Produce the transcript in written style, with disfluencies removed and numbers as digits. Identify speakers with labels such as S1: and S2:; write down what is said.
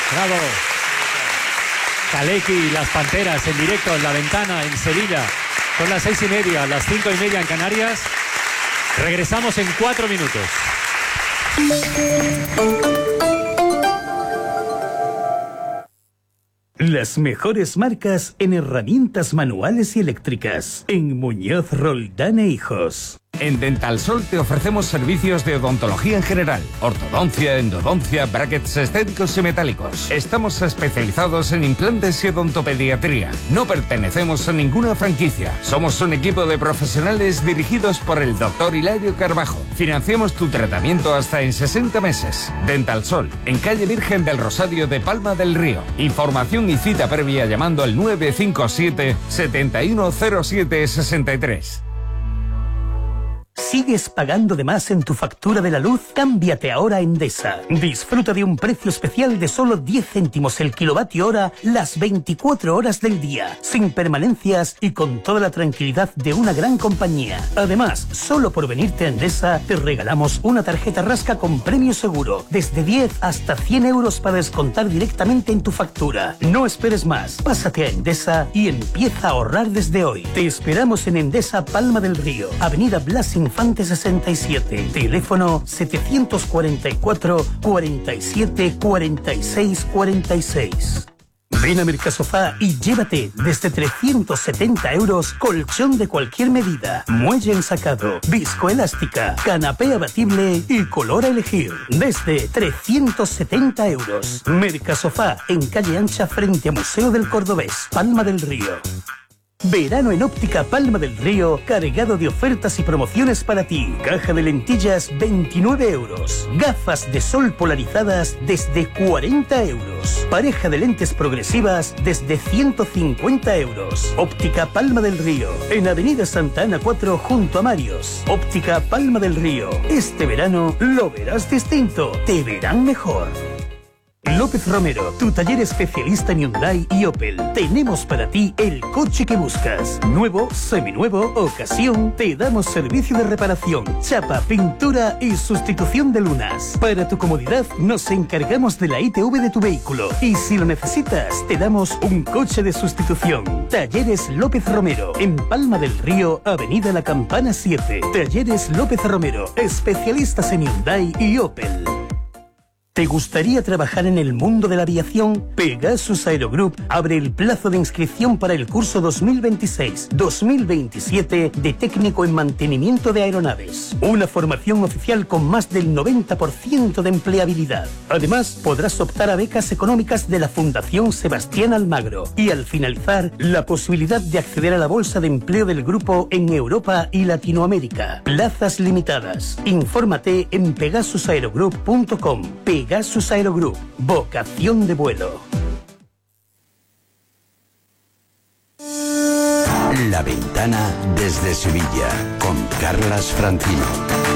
S1: Bravo. Kaleki y las Panteras en directo en La Ventana, en Sevilla. Son las 6:30, las 5:30 en Canarias. Regresamos en 4 minutos.
S2: Las mejores marcas en herramientas manuales y eléctricas. En Muñoz Roldán e Hijos.
S3: En Dental Sol te ofrecemos servicios de odontología en general, ortodoncia, endodoncia, brackets estéticos y metálicos. Estamos especializados en implantes y odontopediatría. No pertenecemos a ninguna franquicia. Somos un equipo de profesionales dirigidos por el doctor Hilario Carbajo. Financiamos tu tratamiento hasta en 60 meses. Dental Sol, en calle Virgen del Rosario de Palma del Río. Información y cita previa llamando al 957 7107 63.
S2: ¿Sigues pagando de más en tu factura de la luz? Cámbiate ahora a Endesa. Disfruta de un precio especial de solo 10 céntimos el kilovatio hora las 24 horas del día, sin permanencias y con toda la tranquilidad de una gran compañía. Además, solo por venirte a Endesa, te regalamos una tarjeta Rasca con premio seguro, desde 10 hasta 100 euros para descontar directamente en tu factura. No esperes más, pásate a Endesa y empieza a ahorrar desde hoy. Te esperamos en Endesa Palma del Río, Avenida Blas Infante 67, teléfono 744 47 46 46. Ven a Mercasofá y llévate desde 370 euros colchón de cualquier medida, muelle ensacado, viscoelástica, canapé abatible y color a elegir. Desde 370 euros. Mercasofá en calle Ancha frente a Museo del Cordobés, Palma del Río. Verano en Óptica Palma del Río, cargado de ofertas y promociones para ti. Caja de lentillas, 29 euros. Gafas de sol polarizadas desde 40 euros. Pareja de lentes progresivas desde 150 euros. Óptica Palma del Río, en Avenida Santa Ana 4 junto a Marios. Óptica Palma del Río. Este verano lo verás distinto. Te verán mejor. López Romero, tu taller especialista en Hyundai y Opel. Tenemos para ti el coche que buscas. Nuevo, seminuevo, ocasión. Te damos servicio de reparación, chapa, pintura y sustitución de lunas. Para tu comodidad, nos encargamos de la ITV de tu vehículo. Y si lo necesitas, te damos un coche de sustitución. Talleres López Romero, en Palma del Río, Avenida La Campana 7. Talleres López Romero, especialistas en Hyundai y Opel. ¿Te gustaría trabajar en el mundo de la aviación? Pegasus Aerogroup abre el plazo de inscripción para el curso 2026-2027 de técnico en mantenimiento de aeronaves. Una formación oficial con más del 90% de empleabilidad. Además, podrás optar a becas económicas de la Fundación Sebastián Almagro y al finalizar, la posibilidad de acceder a la bolsa de empleo del grupo en Europa y Latinoamérica. Plazas limitadas. Infórmate en pegasusaerogroup.com. Pegasus Aerogroup, vocación de vuelo.
S4: La Ventana desde Sevilla, con Carlas Francino.